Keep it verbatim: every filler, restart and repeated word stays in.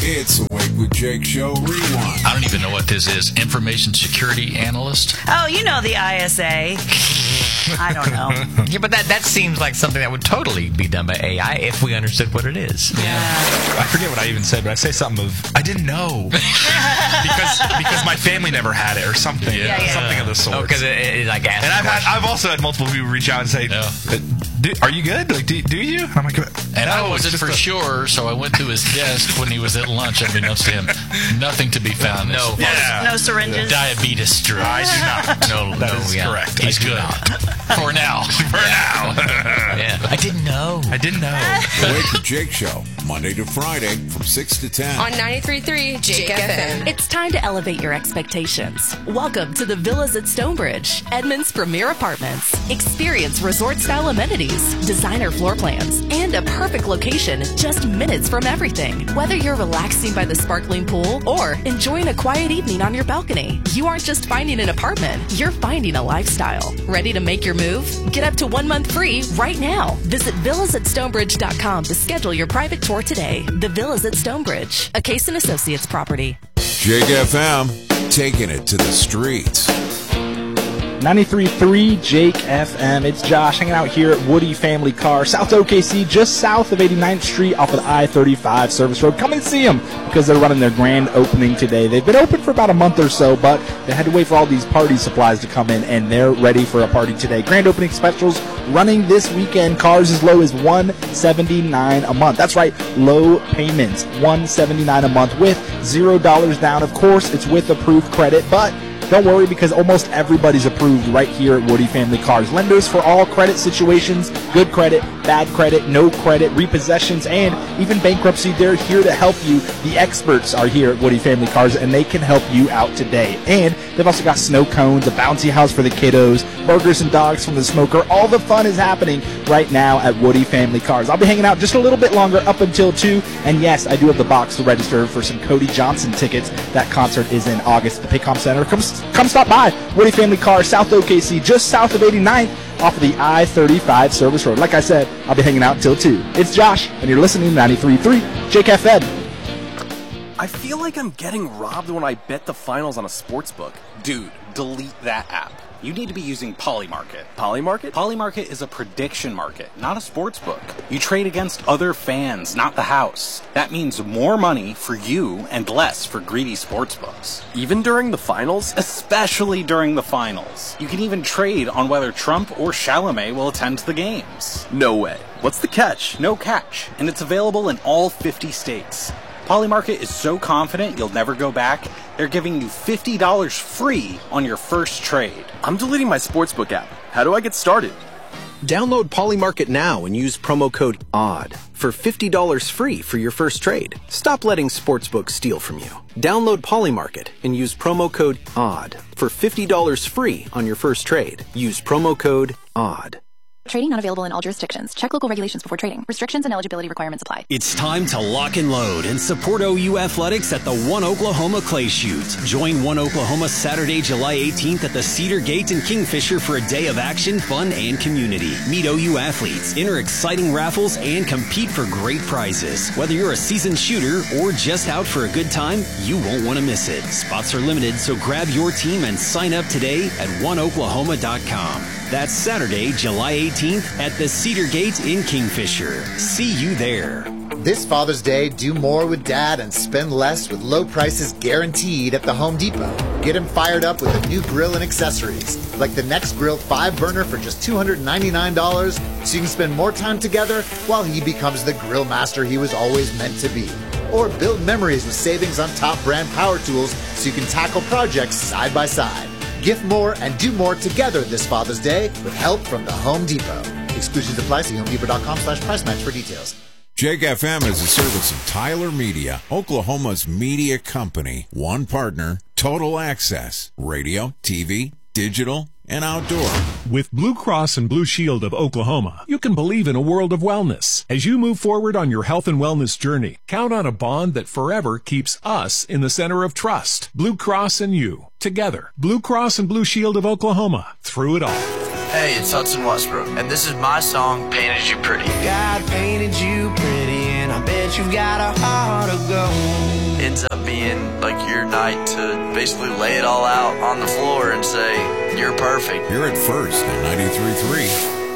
It's the Wake with Jake Show Rewind. I don't even know what this is. Information security analyst? Oh, you know the I S A. I don't know. Yeah, but that, that seems like something that would totally be done by A I if we understood what it is. Yeah. I forget what I even said, but I say something of, I didn't know. because because my family never had it or something. Yeah, yeah. Something of the sort. Oh, because it, it, like asks And I've, had, questions. I've also had multiple people reach out and say, Yeah. do, are you good? Like, do, do you? And I'm like, And no, I it's wasn't just for a- sure, so I went to his desk when he was at lunch, unbeknownst to him. Nothing to be found. No. It's Yeah. No syringes. diabetes drug. I do not. No, That no, is yeah. correct. He's I do good. not. For now. For now. Yeah. I didn't know. I didn't know. The Wake with Jake Show, Monday to Friday from six to ten. On ninety-three point three Jake F M. It's time to elevate your expectations. Welcome to the Villas at Stonebridge, Edmond's premier apartments. Experience resort-style amenities, designer floor plans, and a perfect location just minutes from everything. Whether you're relaxing by the sparkling pool or enjoying a quiet evening on your balcony, you aren't just finding an apartment, you're finding a lifestyle. Ready to make your move? Get up to one month free right now. Visit villas at stonebridge dot com to schedule your private tour today. The Villas at Stonebridge, a Case and Associates property. Jake F M, taking it to the streets. ninety-three point three Jake F M. It's Josh hanging out here at Woody Family Car, South O K C, just south of eighty-ninth Street off of the I thirty-five service road. Come and see them because they're running their grand opening today. They've been open for about a month or so, but they had to wait for all these party supplies to come in, and they're ready for a party today. Grand opening specials running this weekend. Cars as low as one hundred seventy-nine dollars a month. That's right, low payments, one hundred seventy-nine dollars a month with zero dollars down. Of course, it's with approved credit, but don't worry because almost everybody's approved right here at Woody Family Cars. Lenders for all credit situations, good credit, bad credit, no credit, repossessions, and even bankruptcy. They're here to help you. The experts are here at Woody Family Cars, and they can help you out today. And they've also got snow cones, a bouncy house for the kiddos, burgers and dogs from the smoker. All the fun is happening right now at Woody Family Cars. I'll be hanging out just a little bit longer up until two. And yes, I do have the box to register for some Cody Johnson tickets. That concert is in August at the Paycom Center. Come Come stop by Woody Family Cars, South O K C, just south of eighty-ninth off of the I thirty-five service road. Like I said, I'll be hanging out until two. It's Josh, and you're listening to ninety-three point three Jake F M. I feel like I'm getting robbed when I bet the finals on a sportsbook. Dude, delete that app. You need to be using Polymarket. Polymarket? Polymarket is a prediction market, not a sports book. You trade against other fans, not the house. That means more money for you and less for greedy sports books. Even during the finals? Especially during the finals. You can even trade on whether Trump or Chalamet will attend the games. No way. What's the catch? No catch, and it's available in all fifty states. Polymarket is so confident you'll never go back, they're giving you fifty dollars free on your first trade. I'm deleting my sportsbook app. How do I get started? Download Polymarket now and use promo code ODD for fifty dollars free for your first trade. Stop letting sportsbooks steal from you. Download Polymarket and use promo code ODD for fifty dollars free on your first trade. Use promo code ODD. Trading not available in all jurisdictions. Check local regulations before trading. Restrictions and eligibility requirements apply. It's time to lock and load and support O U athletics at the One Oklahoma Clay Shoot. Join One Oklahoma Saturday, July eighteenth at the Cedar Gate in Kingfisher for a day of action, fun, and community. Meet O U athletes, enter exciting raffles, and compete for great prizes. Whether you're a seasoned shooter or just out for a good time, you won't want to miss it. Spots are limited, so grab your team and sign up today at one oklahoma dot com. That's Saturday, July eighteenth at the Cedar Gate in Kingfisher. See you there. This Father's Day, do more with Dad and spend less with low prices guaranteed at the Home Depot. Get him fired up with a new grill and accessories, like the NextGrill five burner for just two hundred ninety-nine dollars, so you can spend more time together while he becomes the grill master he was always meant to be. Or build memories with savings on top brand power tools so you can tackle projects side by side. Gift more and do more together this Father's Day with help from the Home Depot. Exclusions apply. See homedepot.com slash price match for details. Jake F M is a service of Tyler Media, Oklahoma's media company. One partner, total access, radio, T V, digital, and outdoor. With Blue Cross and Blue Shield of Oklahoma, you can believe in a world of wellness. As you move forward on your health and wellness journey, count on a bond that forever keeps us in the center of trust. Blue Cross and you, together. Blue Cross and Blue Shield of Oklahoma, through it all. Hey, it's Hudson Westbrook, and this is my song, Painted You Pretty. God painted you pretty, and I bet but you've got a heart of gold. Ends up being like your night to basically lay it all out on the floor and say, you're perfect. You're at First at ninety-three point three.